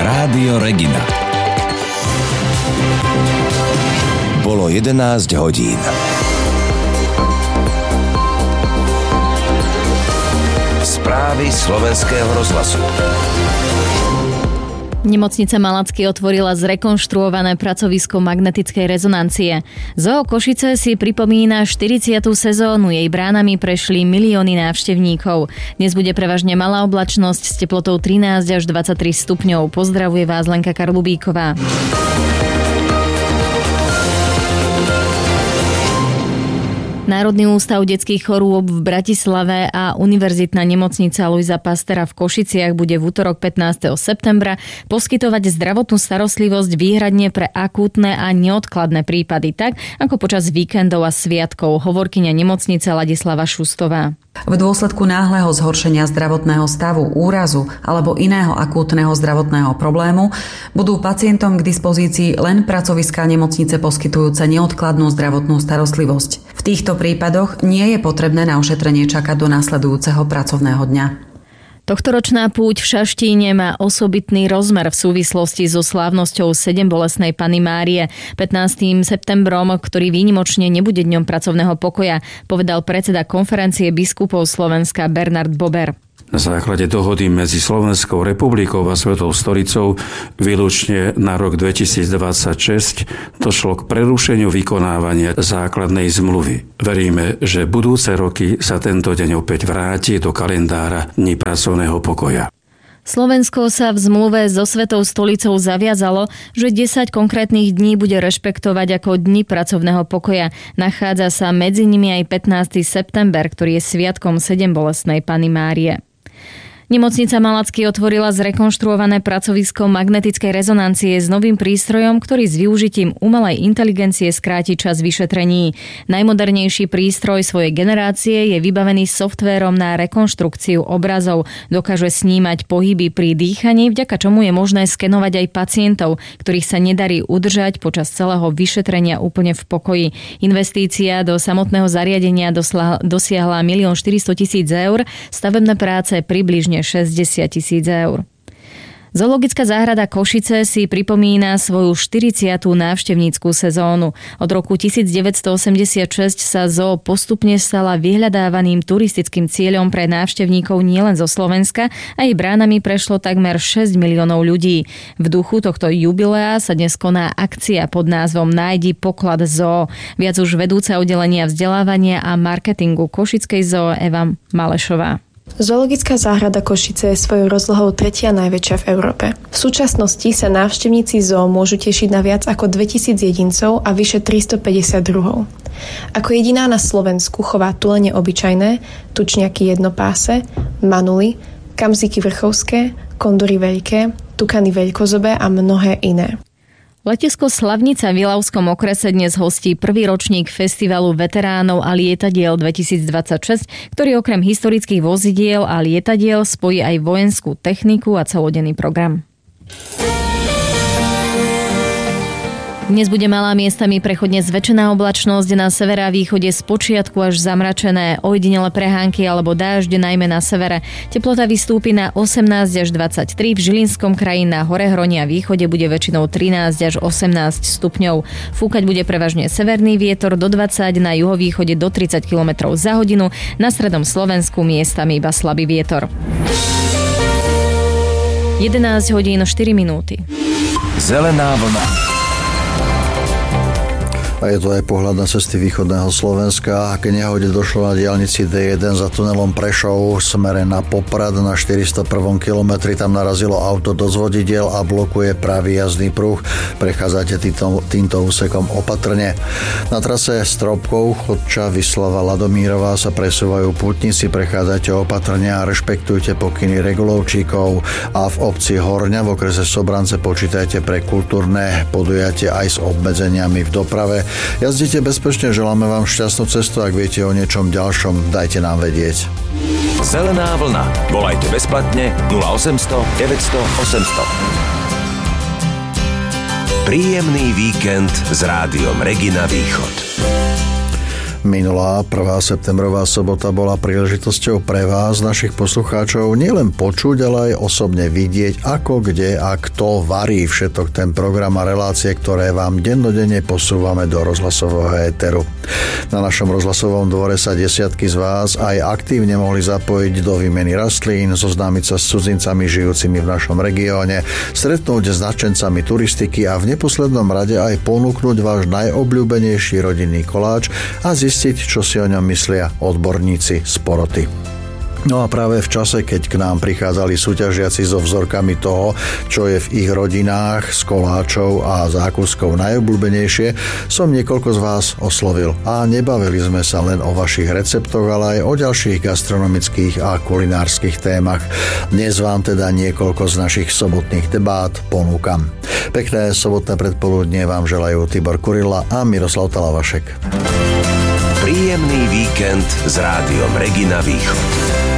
Rádio Regina. Bolo 11 hodín. Správy slovenského rozhlasu. Nemocnica Malacky otvorila zrekonštruované pracovisko magnetickej rezonancie. Zoo Košice si pripomína 40. sezónu, jej bránami prešli milióny návštevníkov. Dnes bude prevažne malá oblačnosť s teplotou 13 až 23 stupňov. Pozdravuje vás Lenka Karlubíková. Národný ústav detských chorôb v Bratislave a Univerzitná nemocnica Luisa Pastera v Košiciach bude v utorok 15. septembra poskytovať zdravotnú starostlivosť výhradne pre akútne a neodkladné prípady, tak ako počas víkendov a sviatkov, hovorkyňa nemocnice Ladislava Šustová. V dôsledku náhleho zhoršenia zdravotného stavu, úrazu alebo iného akútneho zdravotného problému budú pacientom k dispozícii len pracoviská nemocnice poskytujúce neodkladnú zdravotnú starostlivosť. V týchto prípadoch nie je potrebné na ošetrenie čakať do nasledujúceho pracovného dňa. Tohtoročná púť v Šaštíne má osobitný rozmer v súvislosti so slávnosťou Sedembolestnej Panny Márie 15. septembrom, ktorý výnimočne nebude dňom pracovného pokoja, povedal predseda konferencie biskupov Slovenska Bernard Bober. Na základe dohody medzi Slovenskou republikou a Svetou stolicou výlučne na rok 2026 došlo k prerušeniu vykonávania základnej zmluvy. Veríme, že budúce roky sa tento deň opäť vráti do kalendára Dní pracovného pokoja. Slovensko sa v zmluve so Svetou stolicou zaviazalo, že 10 konkrétnych dní bude rešpektovať ako dni pracovného pokoja. Nachádza sa medzi nimi aj 15. september, ktorý je sviatkom Sedembolestnej Panny Márie. Nemocnica Malacky otvorila zrekonštruované pracovisko magnetickej rezonancie s novým prístrojom, ktorý s využitím umelej inteligencie skráti čas vyšetrení. Najmodernejší prístroj svojej generácie je vybavený softvérom na rekonštrukciu obrazov. Dokáže snímať pohyby pri dýchaní, vďaka čomu je možné skenovať aj pacientov, ktorých sa nedarí udržať počas celého vyšetrenia úplne v pokoji. Investícia do samotného zariadenia dosiahla 1 400 000 eur, stavebné práce približne 60 000 eur. Zoologická záhrada Košice si pripomína svoju 40. návštevnícku sezónu. Od roku 1986 sa zoo postupne stala vyhľadávaným turistickým cieľom pre návštevníkov nielen zo Slovenska, aj bránami prešlo takmer 6 miliónov ľudí. V duchu tohto jubilea sa dnes koná akcia pod názvom Nájdi poklad zoo. Viac už vedúca oddelenia vzdelávania a marketingu Košickej zoo Eva Malešová. Zoologická záhrada Košice je svojou rozlohou tretia najväčšia v Európe. V súčasnosti sa návštevníci zoo môžu tešiť na viac ako 2000 jedincov a vyše 350 druhov. Ako jediná na Slovensku chová tulene obyčajné, tučniaky jednopáse, manuly, kamziky vrchovské, kondory veľké, tukany veľkozobé a mnohé iné. Letisko Slavnica v Ilavskom okrese dnes hostí prvý ročník Festivalu veteránov a lietadiel 2026, ktorý okrem historických vozidiel a lietadiel spojí aj vojenskú techniku a celodenný program. Dnes bude malá miestami prechodne zväčšená oblačnosť, na severe a východe spočiatku až zamračené, ojedinele prehánky alebo dážď najmä na severe. Teplota vystúpi na 18 až 23, v Žilinskom kraji na Horehroní a východe bude väčšinou 13 až 18 stupňov. Fúkať bude prevažne severný vietor do 20, na juhovýchode do 30 km za hodinu, na strednom Slovensku miestami iba slabý vietor. 11 hodín 4 minúty. Zelená vlna. A je to aj pohľad na cesty východného Slovenska. Ke nehode došlo na diaľnici D1 za tunelom Prešov smere na Poprad na 401. kilometri. Tam narazilo auto do zvodidiel a blokuje pravý jazdný pruh. Prechádzate týmto úsekom opatrne. Na trase Stropkov, Chodča, Vyslava, Ladomírová sa presúvajú pútnici. Prechádzate opatrne a rešpektujte pokyny regulovčíkov. A v obci Horňa v okrese Sobrance počítajte pre kultúrne podujatie aj s obmedzeniami v doprave. Jazdite bezpečne, želáme vám šťastnú cestu. Ak viete o niečom ďalšom, dajte nám vedieť. Zelená vlna. Volajte bezplatne 0800 900 800. Príjemný víkend s rádiom Regina Východ. Minulá 1. septembrová sobota bola príležitosťou pre vás, našich poslucháčov, nielen počuť, ale aj osobne vidieť, ako, kde a kto varí všetok ten program a relácie, ktoré vám dennodenne posúvame do rozhlasového éteru. Na našom rozhlasovom dvore sa desiatky z vás aj aktívne mohli zapojiť do výmeny rastlín, zoznámiť sa s cudzincami žijúcimi v našom regióne, stretnúť s nadšencami turistiky a v neposlednom rade aj ponúknuť váš najobľúbenejší rodinný koláč a zistiť, čo si o ňom myslia odborníci z poroty. No a práve v čase, keď k nám prichádzali súťažiaci so vzorkami toho, čo je v ich rodinách s koláčov a zákuskou najobľúbenejšie, som niekoľko z vás oslovil. A nebavili sme sa len o vašich receptoch, ale aj o ďalších gastronomických a kulinárskych témach. Dnes vám teda niekoľko z našich sobotných debát ponúkam. Pekné sobotné predpoludnie vám želajú Tibor Kurila a Miroslav Talavašek. Príjemný víkend s rádiom Regina Východ.